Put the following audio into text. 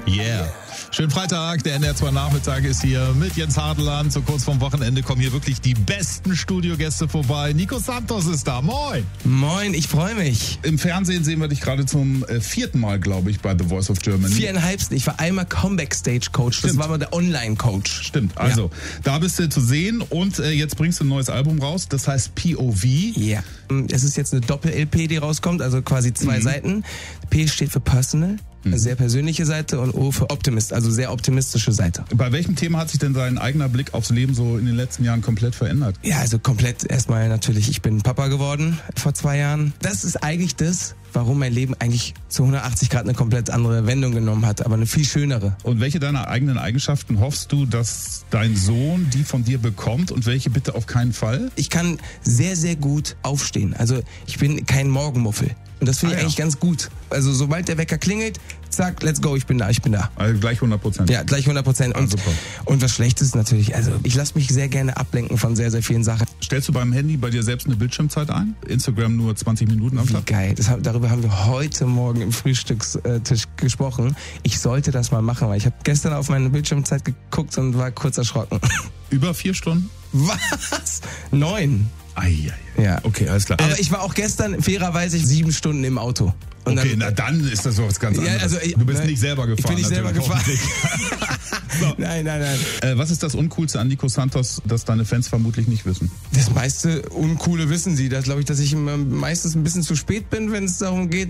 Yeah. Schönen Freitag, der NDR 2 Nachmittag ist hier mit Jens Hardeland. So kurz vorm Wochenende kommen hier wirklich die besten Studiogäste vorbei. Nico Santos ist da. Moin. Moin, ich freue mich. Im Fernsehen sehen wir dich gerade zum 4. Mal, glaube ich, bei The Voice of Germany. 4,5. Ich war einmal Comeback-Stage-Coach. Das war mal der Online-Coach. Stimmt, also da bist du zu sehen und jetzt bringst du ein neues Album raus, das heißt POV. Ja. Es ist jetzt eine Doppel-LP, die rauskommt, also quasi 2 Seiten. P steht für Personal. Eine sehr persönliche Seite und O für Optimist, also sehr optimistische Seite. Bei welchem Thema hat sich denn dein eigener Blick aufs Leben so in den letzten Jahren komplett verändert? Ja, also komplett erstmal natürlich, ich bin Papa geworden vor 2 Jahren. Das ist eigentlich das, warum mein Leben eigentlich zu 180 Grad eine komplett andere Wendung genommen hat, aber eine viel schönere. Und welche deiner eigenen Eigenschaften hoffst du, dass dein Sohn die von dir bekommt und welche bitte auf keinen Fall? Ich kann sehr, sehr gut aufstehen. Also ich bin kein Morgenmuffel. Und das finde ich eigentlich ganz gut. Also sobald der Wecker klingelt, zack, let's go, ich bin da. Also gleich 100%. Ja, gleich 100%. Und was Schlechtes ist natürlich, also ich lasse mich sehr gerne ablenken von sehr, sehr vielen Sachen. Stellst du beim Handy bei dir selbst eine Bildschirmzeit ein? Instagram nur 20 Minuten am Tag? Wie geil. Darüber haben wir heute Morgen im Frühstückstisch gesprochen. Ich sollte das mal machen, weil ich habe gestern auf meine Bildschirmzeit geguckt und war kurz erschrocken. Über 4 Stunden? Was? 9. Ja. Okay, alles klar. Aber ich war auch gestern fairerweise 7 Stunden im Auto. Und okay, dann ist das was ganz anderes. Also du bist nicht selber gefahren. Ich bin nicht selber gefahren. So. Nein. Was ist das Uncoolste an Nico Santos, das deine Fans vermutlich nicht wissen? Das meiste Uncoole wissen sie. Das glaube ich, dass ich meistens ein bisschen zu spät bin, wenn es darum geht,